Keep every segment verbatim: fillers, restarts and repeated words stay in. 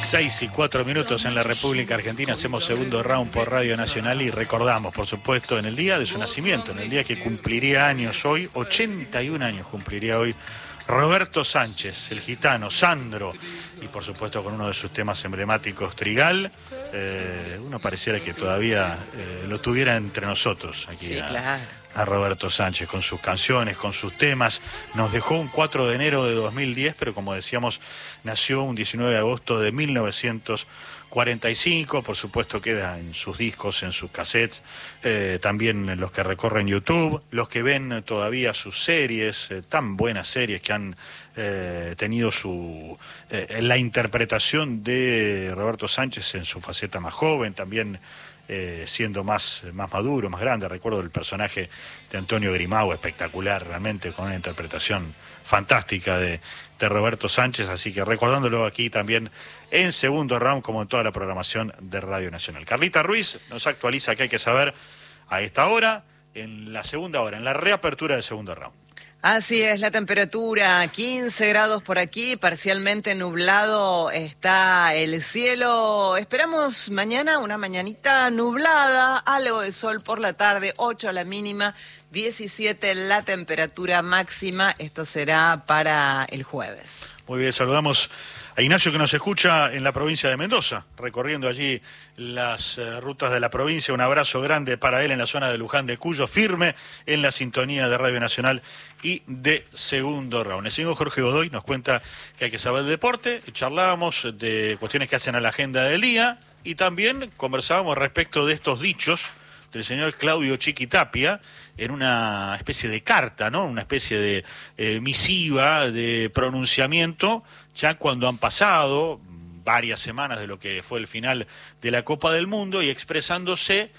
Seis y cuatro minutos en la República Argentina. Hacemos segundo round por Radio Nacional y recordamos, por supuesto, en el día de su nacimiento, en el día que cumpliría años hoy, ochenta y un años cumpliría hoy, Roberto Sánchez, el gitano, Sandro, y por supuesto con uno de sus temas emblemáticos, Trigal. Eh, uno pareciera que todavía eh, lo tuviera entre nosotros aquí. Sí, a, claro. a Roberto Sánchez, con sus canciones, con sus temas. Nos dejó un cuatro de enero de dos mil diez, pero como decíamos, nació un diecinueve de agosto de mil novecientos cuarenta y cinco, por supuesto queda en sus discos, en sus cassettes, eh, también los que recorren YouTube, los que ven todavía sus series, eh, tan buenas series que han eh, tenido su eh, la interpretación de Roberto Sánchez en su faceta más joven, también eh, siendo más, más maduro, más grande. Recuerdo el personaje de Antonio Grimau, espectacular realmente, con una interpretación fantástica de, de Roberto Sánchez, así que recordándolo aquí también en segundo round, como en toda la programación de Radio Nacional. Carlita Ruiz nos actualiza que hay que saber a esta hora, en la segunda hora, en la reapertura del segundo round. Así es, la temperatura, quince grados por aquí, parcialmente nublado está el cielo. Esperamos mañana una mañanita nublada, algo de sol por la tarde, ocho la mínima, diecisiete la temperatura máxima. Esto será para el jueves. Muy bien, saludamos a Ignacio, que nos escucha en la provincia de Mendoza, recorriendo allí las eh, rutas de la provincia. Un abrazo grande para él en la zona de Luján de Cuyo, firme en la sintonía de Radio Nacional y de Segundo Round. El señor Jorge Godoy nos cuenta que hay que saber de deporte, charlábamos de cuestiones que hacen a la agenda del día y también conversábamos respecto de estos dichos del señor Claudio Chiqui Tapia en una especie de carta, ¿no? Una especie de eh, misiva, de pronunciamiento, ya cuando han pasado varias semanas de lo que fue el final de la Copa del Mundo, y expresándose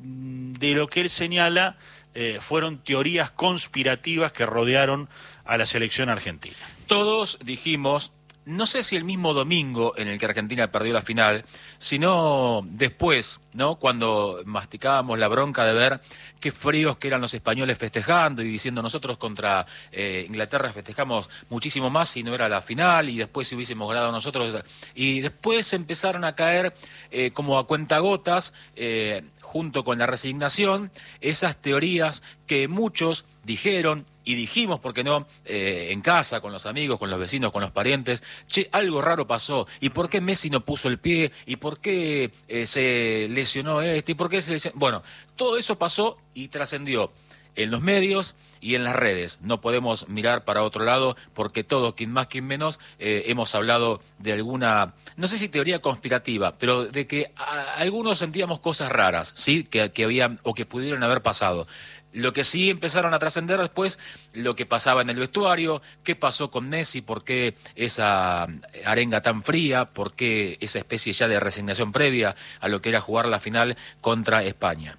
de lo que él señala eh, fueron teorías conspirativas que rodearon a la selección argentina. Todos dijimos, no sé si el mismo domingo en el que Argentina perdió la final, sino después, ¿no? Cuando masticábamos la bronca de ver qué fríos que eran los españoles festejando y diciendo nosotros contra eh, Inglaterra festejamos muchísimo más si no era la final, y después si hubiésemos ganado nosotros. Y después empezaron a caer eh, como a cuentagotas, eh, junto con la resignación, esas teorías que muchos dijeron y dijimos, ¿por qué no?, eh, en casa, con los amigos, con los vecinos, con los parientes. Che, algo raro pasó. ¿Y por qué Messi no puso el pie? ¿Y por qué eh, se lesionó este? ¿Y por qué se lesionó? Bueno, todo eso pasó y trascendió en los medios y en las redes. No podemos mirar para otro lado porque todos, quien más, quien menos, eh, hemos hablado de alguna, no sé si teoría conspirativa, pero de que a, algunos sentíamos cosas raras, ¿sí?, que, que habían o que pudieron haber pasado. Lo que sí empezaron a trascender después, lo que pasaba en el vestuario, qué pasó con Messi, por qué esa arenga tan fría, por qué esa especie ya de resignación previa a lo que era jugar la final contra España.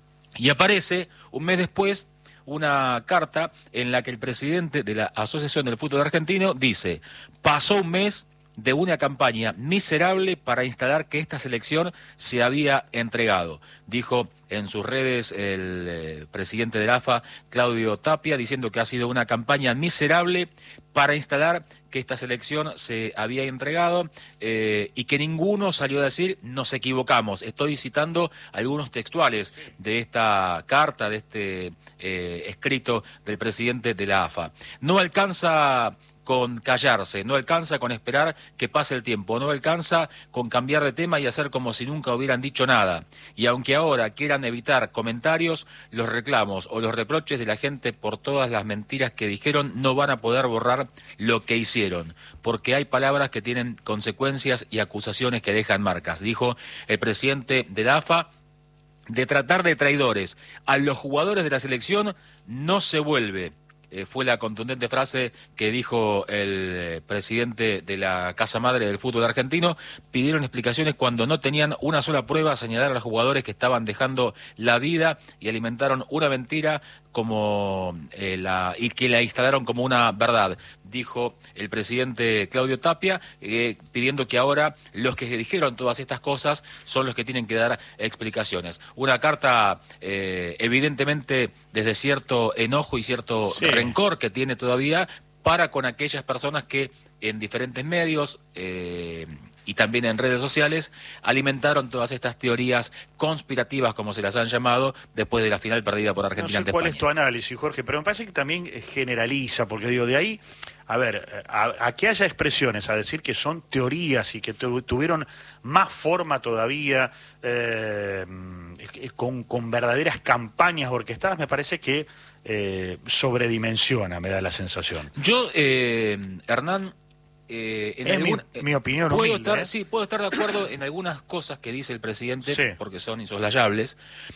Y aparece, un mes después, una carta en la que el presidente de la Asociación del Fútbol Argentino dice: pasó un mes de una campaña miserable para instalar que esta selección se había entregado. Dijo en sus redes el eh, presidente de la A F A, Claudio Tapia, diciendo que ha sido una campaña miserable para instalar que esta selección se había entregado eh, y que ninguno salió a decir nos equivocamos. Estoy citando algunos textuales de esta carta, de este eh, escrito del presidente de la A F A. No alcanza con callarse, no alcanza con esperar que pase el tiempo, no alcanza con cambiar de tema y hacer como si nunca hubieran dicho nada. Y aunque ahora quieran evitar comentarios, los reclamos o los reproches de la gente por todas las mentiras que dijeron no van a poder borrar lo que hicieron, porque hay palabras que tienen consecuencias y acusaciones que dejan marcas, dijo el presidente de la A F A. De tratar de traidores a los jugadores de la selección no se vuelve. Eh, fue la contundente frase que dijo el eh, presidente de la Casa Madre del fútbol argentino. Pidieron explicaciones cuando no tenían una sola prueba, señalar a los jugadores que estaban dejando la vida, y alimentaron una mentira como eh, la y que la instalaron como una verdad, dijo el presidente Claudio Tapia, eh, pidiendo que ahora los que dijeron todas estas cosas son los que tienen que dar explicaciones. Una carta eh, evidentemente desde cierto enojo y cierto sí. rencor que tiene todavía para con aquellas personas que en diferentes medios, eh, y también en redes sociales, alimentaron todas estas teorías conspirativas, como se las han llamado, después de la final perdida por Argentina ante España. No sé cuál es tu análisis, Jorge, pero me parece que también generaliza, porque digo, de ahí, a ver, a, a que haya expresiones, a decir que son teorías y que tu, tuvieron más forma todavía, eh, con, con verdaderas campañas orquestadas, me parece que eh, sobredimensiona, me da la sensación. Yo, eh, Hernán... Eh, en es algún, mi, mi opinión puedo humilde, estar, ¿eh? Sí, puedo estar de acuerdo en algunas cosas que dice el presidente, sí, porque son insoslayables.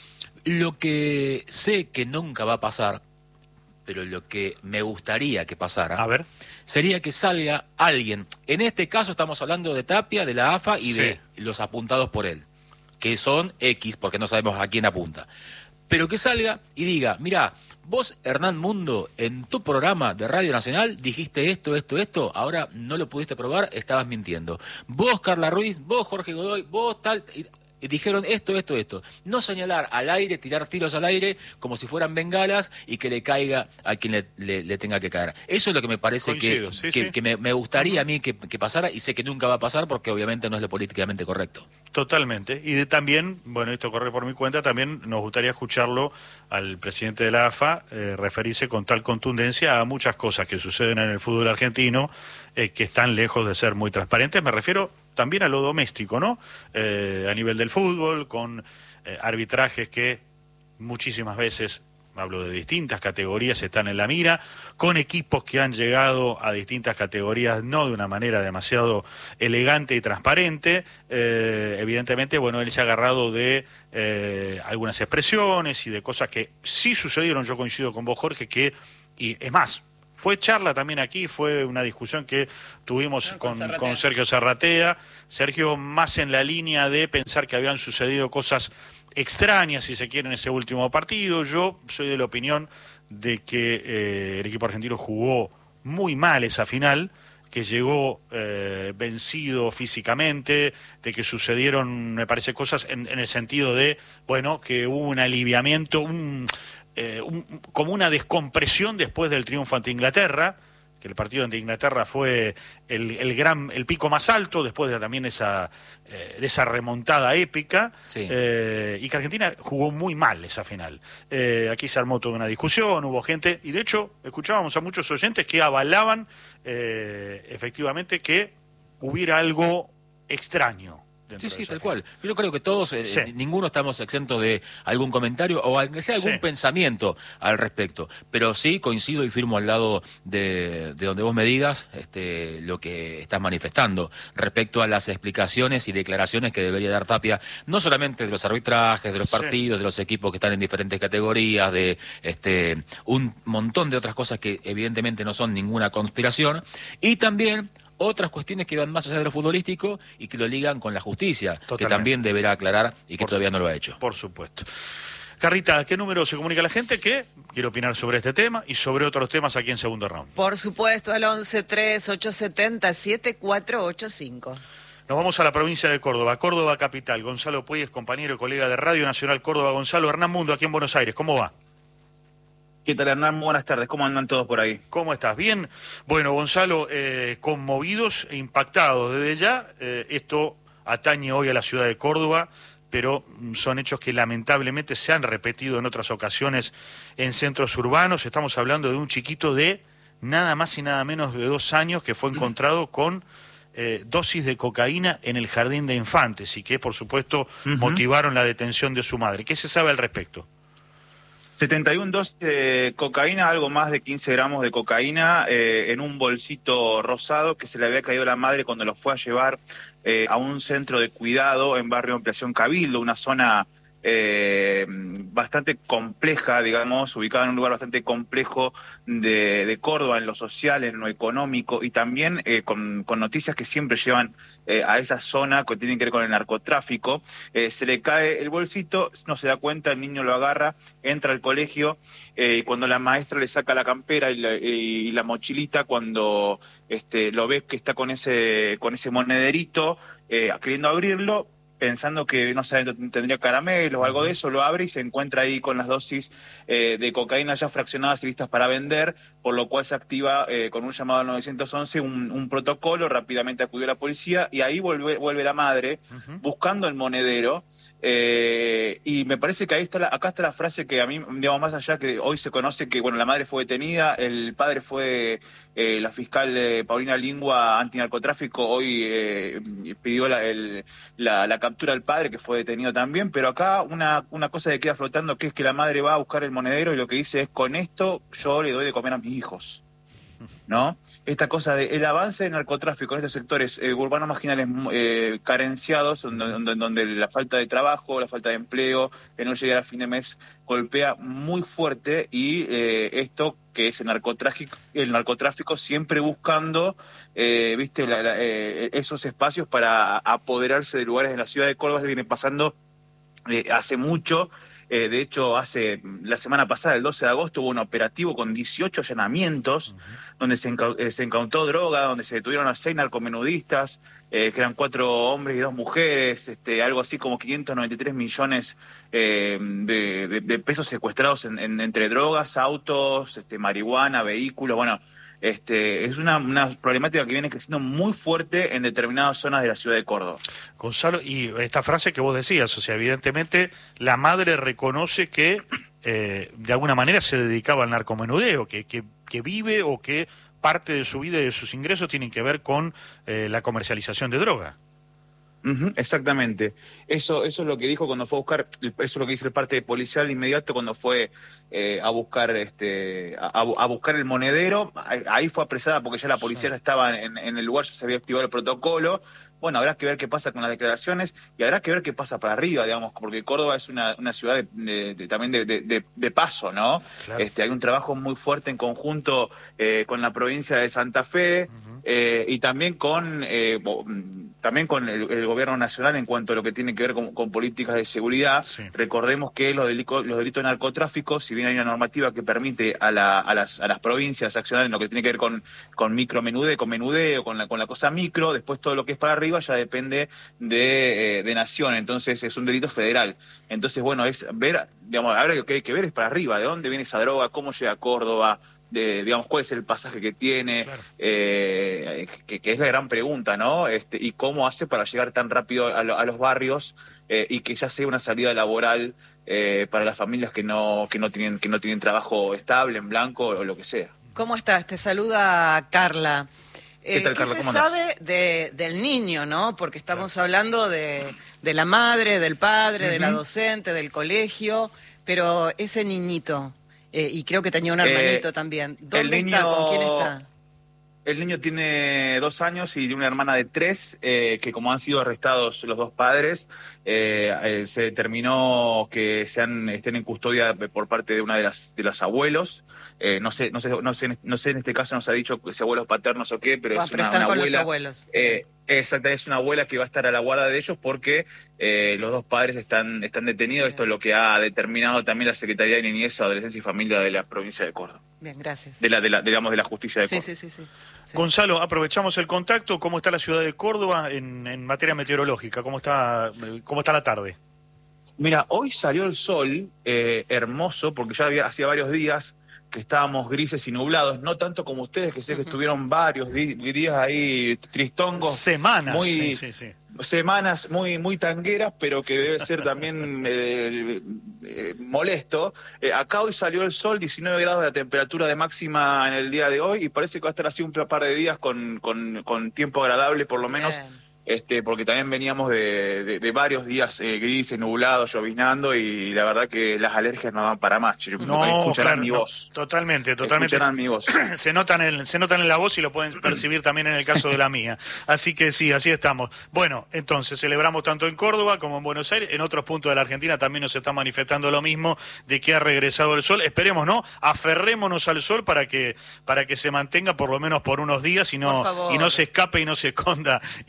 Lo que sé que nunca va a pasar, pero lo que me gustaría que pasara, a ver, sería que salga alguien. En este caso estamos hablando de Tapia, de la A F A y sí, de los apuntados por él, que son X, porque no sabemos a quién apunta. Pero que salga y diga, mirá, vos, Hernán Mundo, en tu programa de Radio Nacional dijiste esto, esto, esto, ahora no lo pudiste probar, estabas mintiendo. Vos, Carla Ruiz, vos, Jorge Godoy, vos, tal... Y, y dijeron esto, esto, esto. No señalar al aire, tirar tiros al aire como si fueran bengalas y que le caiga a quien le, le, le tenga que caer. Eso es lo que me parece Coincido, que, sí, que, sí. que me, me gustaría uh-huh. a mí que, que pasara, y sé que nunca va a pasar porque obviamente no es lo políticamente correcto. Totalmente. Y de, también, bueno, esto corre por mi cuenta, también nos gustaría escucharlo al presidente de la A F A eh, referirse con tal contundencia a muchas cosas que suceden en el fútbol argentino eh, que están lejos de ser muy transparentes. Me refiero también a lo doméstico, ¿no? Eh, a nivel del fútbol, con eh, arbitrajes que muchísimas veces, hablo de distintas categorías, están en la mira, con equipos que han llegado a distintas categorías no de una manera demasiado elegante y transparente. Eh, evidentemente, bueno, él se ha agarrado de eh, algunas expresiones y de cosas que sí sucedieron. Yo coincido con vos, Jorge, que, y es más, fue charla también aquí, fue una discusión que tuvimos no, con, con, con Sergio Zarratea. Sergio más en la línea de pensar que habían sucedido cosas extrañas, si se quiere, en ese último partido. Yo soy de la opinión de que eh, el equipo argentino jugó muy mal esa final, que llegó eh, vencido físicamente, de que sucedieron, me parece, cosas en, en el sentido de, bueno, que hubo un aliviamiento, un... Eh, un, como una descompresión después del triunfo ante Inglaterra, que el partido ante Inglaterra fue el, el gran el pico más alto después de también esa eh, de esa remontada épica, sí. eh, y que Argentina jugó muy mal esa final. Eh, aquí se armó toda una discusión, hubo gente, y de hecho escuchábamos a muchos oyentes que avalaban eh, efectivamente que hubiera algo extraño. Sí, sí, tal cual. Yo creo que todos, eh, sí. ninguno estamos exentos de algún comentario o aunque sea algún sí. pensamiento al respecto. Pero sí coincido y firmo al lado de, de donde vos me digas este, lo que estás manifestando respecto a las explicaciones y declaraciones que debería dar Tapia, no solamente de los arbitrajes, de los partidos, sí. de los equipos que están en diferentes categorías, de este un montón de otras cosas que evidentemente no son ninguna conspiración, y también otras cuestiones que van más allá de lo futbolístico y que lo ligan con la justicia, Totalmente. que también deberá aclarar y que por todavía su... no lo ha hecho. Por supuesto. Carrita, ¿qué número se comunica a la gente que quiere opinar sobre este tema y sobre otros temas aquí en Segundo Round? Por supuesto, al once tres ocho siete cero siete cuatro ocho cinco. Nos vamos a la provincia de Córdoba, Córdoba capital. Gonzalo Pueyes, compañero y colega de Radio Nacional Córdoba. Gonzalo, Hernán Mundo, aquí en Buenos Aires, ¿cómo va? ¿Qué tal, Hernán? Muy buenas tardes. ¿Cómo andan todos por ahí? ¿Cómo estás? Bien. Bueno, Gonzalo, eh, conmovidos e impactados desde ya. Eh, esto atañe hoy a la ciudad de Córdoba, pero son hechos que lamentablemente se han repetido en otras ocasiones en centros urbanos. Estamos hablando de un chiquito de nada más y nada menos de dos años que fue encontrado con eh, dosis de cocaína en el jardín de infantes y que, por supuesto, uh-huh. motivaron la detención de su madre. ¿Qué se sabe al respecto? setenta y una dosis de cocaína, algo más de quince gramos de cocaína eh, en un bolsito rosado que se le había caído a la madre cuando lo fue a llevar eh, a un centro de cuidado en barrio Ampliación Cabildo, una zona eh, bastante compleja, digamos, ubicada en un lugar bastante complejo de, de Córdoba, en lo social, en lo económico, y también eh, con, con noticias que siempre llevan eh, a esa zona que tienen que ver con el narcotráfico. Eh, se le cae el bolsito, no se da cuenta, el niño lo agarra, entra al colegio, eh, y cuando la maestra le saca la campera y la, y la mochilita, cuando este, lo ves que está con ese, con ese monederito, eh, queriendo abrirlo, pensando que, no sé, tendría caramelos o algo de eso, lo abre y se encuentra ahí con las dosis eh, de cocaína ya fraccionadas y listas para vender, por lo cual se activa eh, con un llamado al nueve once un, un protocolo, rápidamente acudió la policía y ahí vuelve, vuelve la madre uh-huh. buscando el monedero. Eh, y me parece que ahí está la, acá está la frase que a mí, digamos, más allá que hoy se conoce que, bueno, la madre fue detenida, el padre fue eh, la fiscal eh, Paulina Lingua, antinarcotráfico, hoy eh, pidió la, el, la, la captura del padre, que fue detenido también, pero acá una, una cosa que queda flotando, que es que la madre va a buscar el monedero y lo que dice es, con esto yo le doy de comer a mis hijos, ¿no? Esta cosa de el avance del narcotráfico en estos sectores eh, urbanos marginales eh, carenciados, donde, donde, donde la falta de trabajo, la falta de empleo, el no llegar a fin de mes golpea muy fuerte y eh, esto que es el narcotráfico, el narcotráfico siempre buscando, eh, viste, la, la, eh, esos espacios para apoderarse de lugares de la ciudad de Córdoba. Se viene pasando eh, hace mucho. Eh, de hecho, hace la semana pasada, el doce de agosto, hubo un operativo con dieciocho allanamientos, uh-huh. donde se, inca- eh, se incautó droga, donde se detuvieron a seis narcomenudistas, eh, que eran cuatro hombres y dos mujeres, este, algo así como quinientos noventa y tres millones eh, de, de, de pesos secuestrados en, en, entre drogas, autos, este, marihuana, vehículos, bueno... Este, es una, una problemática que viene creciendo muy fuerte en determinadas zonas de la ciudad de Córdoba. Gonzalo, y esta frase que vos decías, o sea, evidentemente la madre reconoce que eh, de alguna manera se dedicaba al narcomenudeo, que, que, que vive o que parte de su vida y de sus ingresos tienen que ver con eh, la comercialización de droga. Uh-huh, exactamente. Eso, eso es lo que dijo cuando fue a buscar, eso es lo que dice el parte policial de inmediato cuando fue eh, a buscar este a, a buscar el monedero. Ahí fue apresada porque ya la policía ya estaba en, en el lugar, ya se había activado el protocolo. Bueno, habrá que ver qué pasa con las declaraciones y habrá que ver qué pasa para arriba, digamos, porque Córdoba es una, una ciudad de, de, de, también de, de, de paso, ¿no? Claro. Este, hay un trabajo muy fuerte en conjunto eh, con la provincia de Santa Fe uh-huh. eh, y también con eh, también con el, el gobierno nacional en cuanto a lo que tiene que ver con, con políticas de seguridad. Sí. Recordemos que los delitos, los delitos de narcotráfico, si bien hay una normativa que permite a, la, a, las, a las provincias accionar en lo que tiene que ver con, con micromenudeo, con menudeo, con la, con la cosa micro, después todo lo que es para arriba ya depende de, eh, de nación, entonces es un delito federal. Entonces, bueno, es ver, digamos, ahora lo que hay que ver es para arriba, de dónde viene esa droga, cómo llega a Córdoba, de, digamos, cuál es el pasaje que tiene, claro. eh, que, que es la gran pregunta, ¿no? Este, y cómo hace para llegar tan rápido a, lo, a los barrios eh, y que ya sea una salida laboral eh, para las familias que no, que no tienen, que no tienen trabajo estable, en blanco o lo que sea. ¿Cómo estás? Te saluda Carla. ¿Qué tal, Carla? ¿Qué se ¿Cómo sabe de, del niño, no? Porque estamos claro. hablando de, de la madre, del padre, uh-huh. de la docente, del colegio, pero ese niñito, eh, y creo que tenía un hermanito eh, también, ¿dónde niño, está? ¿Con quién está? El niño tiene dos años y una hermana de tres, eh, que como han sido arrestados los dos padres, eh, eh, se determinó que sean, estén en custodia por parte de una de las de los abuelos. Eh, no sé, no sé, no sé, no sé en este caso nos ha dicho si abuelos paternos o qué, pero ah, es pero una, están una con abuela. Los abuelos. Eh, exactamente, es una abuela que va a estar a la guarda de ellos porque eh, los dos padres están, están detenidos. Bien. Esto es lo que ha determinado también la Secretaría de Niñez, Adolescencia y Familia de la provincia de Córdoba. Bien, gracias. De la, de la, digamos, de la justicia de sí, Córdoba. Sí, sí, sí, sí. Gonzalo, aprovechamos el contacto. ¿Cómo está la ciudad de Córdoba en, en materia meteorológica? ¿Cómo está, cómo está la tarde? Mira, hoy salió el sol, eh, hermoso, porque ya había, hacía varios días que estábamos grises y nublados, no tanto como ustedes, que sé que uh-huh. estuvieron varios di- días ahí tristongos. Semanas. Muy, sí, sí, sí. Semanas muy muy tangueras, pero que debe ser también eh, eh, molesto. Eh, acá hoy salió el sol, diecinueve grados de la temperatura de máxima en el día de hoy, y parece que va a estar así un par de días con, con, con tiempo agradable, por lo menos. Bien. Este, porque también veníamos de, de, de varios días eh, grises, nublados, lloviznando, y la verdad que las alergias no van para más. Chiro, no, escucharán claro, mi no, voz. Totalmente, totalmente. Escucharán mi voz. Se notan, en, se notan en la voz y lo pueden percibir también en el caso de la mía. Así que sí, así estamos. Bueno, entonces celebramos tanto en Córdoba como en Buenos Aires. En otros puntos de la Argentina también nos está manifestando lo mismo, de que ha regresado el sol. Esperemos, ¿no? Aferrémonos al sol para que para que se mantenga por lo menos por unos días y no, y no se escape y no se esconda y no se esconda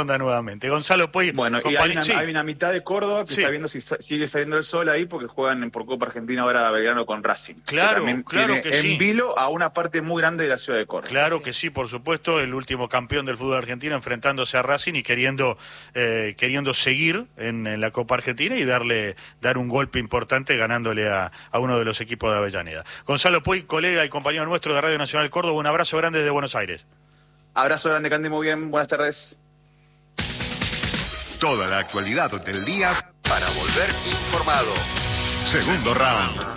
ronda nuevamente. Gonzalo Puey. Bueno, y hay una, sí. hay una mitad de Córdoba que sí. está viendo si sigue saliendo el sol ahí porque juegan por Copa Argentina ahora Belgrano con Racing. Claro, que claro que en sí. En vilo a una parte muy grande de la ciudad de Córdoba. Claro sí. que sí, por supuesto, el último campeón del fútbol argentino enfrentándose a Racing y queriendo eh, queriendo seguir en, en la Copa Argentina y darle dar un golpe importante ganándole a, a uno de los equipos de Avellaneda. Gonzalo Puey, colega y compañero nuestro de Radio Nacional Córdoba, un abrazo grande desde Buenos Aires. Abrazo grande, que ande muy bien, buenas tardes. Toda la actualidad del día para volver informado. Segundo round.